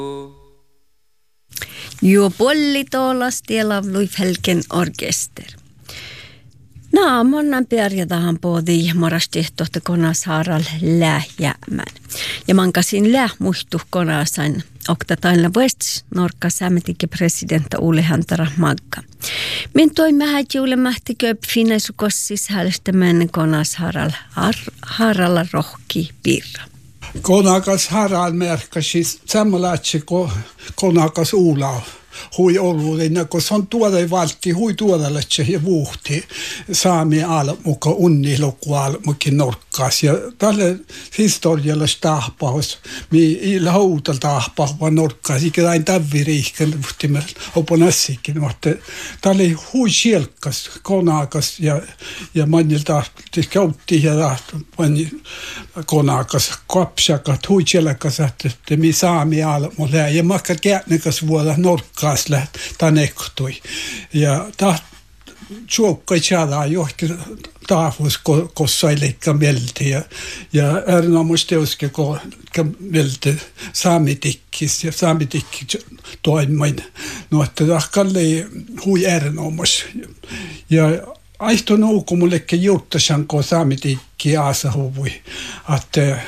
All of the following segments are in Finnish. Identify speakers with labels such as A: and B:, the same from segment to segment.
A: Jo pollitoolasti ja lavlui Felken orkester. Monnan perjatahan poodi morastihtohta konas haaral lähjäämän. Ja mankasin muistu konasain oktatailla West Norkka sämetikin presidentta Ulle Hantara Magga. Min toi mähät juulemahti köp finaisukossis hälstämän konas haaralla rohki pirra.
B: Konakas haral merkasi samanlaatsi konakas Uula. Hui oluudina, kun se on tuoda valtti, hui tuoda ja vuhti saami almuka unniluku almukin norkkaas. Ja tälle historialla tahpaus, mi lautal tahpaus vaan norkkaas, ikä aina täviriihken vuhtimella oponässikin. Mutta tälle hui sielkas, konakas ja manilta käytti ja konakas, kapsakat, hui sielkas, että mi saami almuka. Ja makka käännekas vuoda norkkaas. Tanektui. Ja tjuokka tjädä johti taafus kossailekka melti ja erinomusteuskin melti saamitikkis ja saamitikki toimin. No, että tahkalle hui erinomus. Ja aihto nuuku mullekin juttasan, kun saamitikki aasa huvui. Että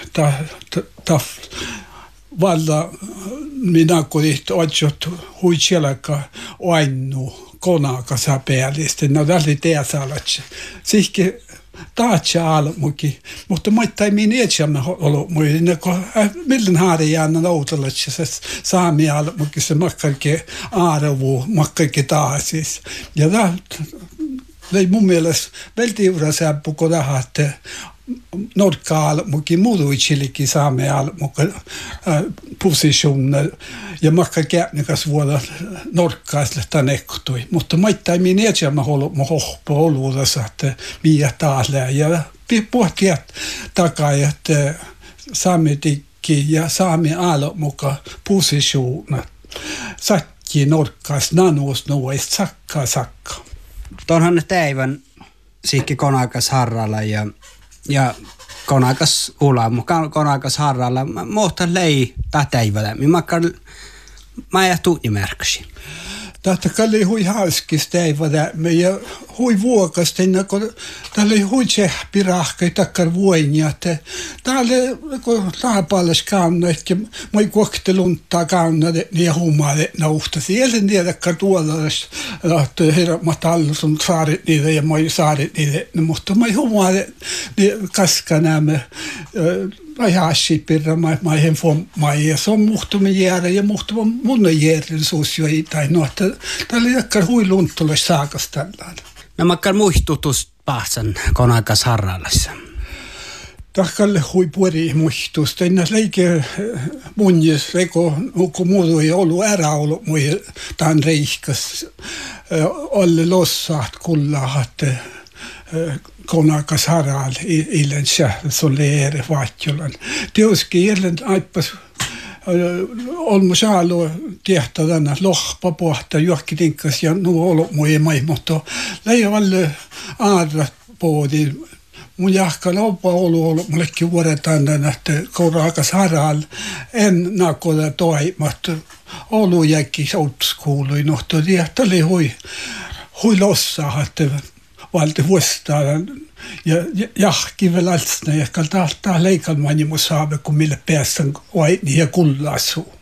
B: valla minä kodit otsot huitselaka oinnu konakasa päällistä. No tällä teäsalatsi. Sihki taatsa almuki. Mutta maittai minä etsämme ollut muiden, kun millen haari jäänä noutalatsi se saami almuki se makkarki arvu, makkarki taasis. Ja tämä oli mun mielestä veltiurasäppu, kun tähätte Norkka-almukin muutuitsilikin saame almukin positioner ja makka käännekäs vuoda norkkaisle tanektui. Mutta maittain minä etsämme hohpo oluudessa, että miä taas lää. Ja pohtia takaa, että saametikki ja saame almuka positioner sakki norkkaas nanuus nuoista sakka.
C: Tuonhan teivän siikki konakas harralla ja konakas Uula, mukaan konakas harralla. Muuta lei tätäivällä. Mä ja tunnimerkkäsi.
B: Tätä kalli hui hauskis teivälä. Ja hui vuokasti, kun täällä hui tsehpirahkai takkar vuonia. Täällä kun laapallas kaunat ja moi kuokteluntaa kaunat ja huumaat nauhtasi. Eli niitä tuolla että herra matallus on saarit niitä ja moi saarit niitä. Mutta moi huumaat kaska nämä ajaassipirra maihin fommai ja se on muhtumin jäädä ja muhtuman mun jäädän suusjoi tai no, että täällä ei olekaan hui luntulle saakas tällainen.
C: No makkar muistutus pahtsan konakas harrallassa.
B: Tahkalle hui puori muistusta. Ennäs leike munjes, kun muuta ei ollut ollut mui tämän reihkas. Olle lossaat kullahat konakas harral illen sähsolleere vaatjolan. Teoski illen aippas olmus aalu tehtä tänä lohpa pohta johonkin tinkas ja nuo olo mui mai, mutta leivalle aadrat poodi. Mun jahkan oppa ollut mullekin vuodetaan tänä, että konakas harral en nakoda toimatta. Olu jäkki outskuului, no tehtä oli hui lossaa, että valti vuostaan ja jahki vielä altsna ja kaltaa leikan manimus saave, kun mille päästään oaini ja kullasuu.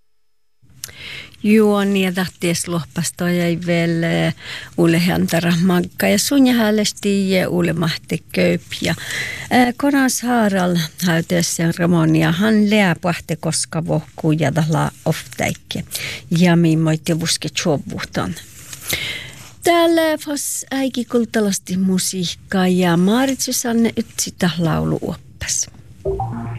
A: Juon ja tahties lohpasta jäi vielä Ulle Hantara Magga ja sun ja häälesti ja Ulle Mahti Köyp ja konas haaral häyteessä Ramonia hän lääpahte koska vohkuu ja tahla oftäikke ja miimoitti vuske tjuovuhton. Täällä fas äiki kultalasti musiikkaa ja Maaritsi Sanne ytsitä laulu oppas.